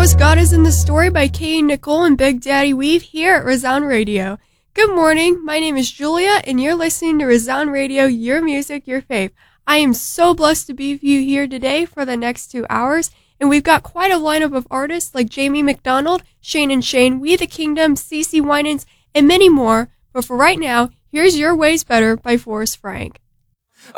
was God is in the Story by Katie Nicole and Big Daddy Weave here at Resound Radio. Good morning, my name is Julia, and you're listening to Resound Radio, your music, your faith. I am so blessed to be with you here today for the next 2 hours, and we've got quite a lineup of artists like Jamie McDonald, Shane and Shane, We the Kingdom, CeCe Winans, and many more. But for right now, here's Your Ways Better by Forrest Frank.